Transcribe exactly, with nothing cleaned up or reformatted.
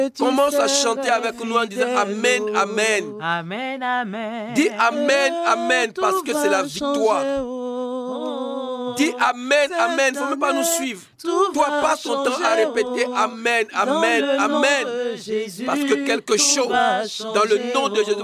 Commence à chanter avec nous en disant Amen, Amen. Amen, Amen. Dis Amen, Amen, parce que c'est la victoire. Dis Amen, Amen. Il ne faut même pas nous suivre. Toi, passe ton temps à répéter Amen, Amen, Amen. Parce que quelque chose dans le nom de Jésus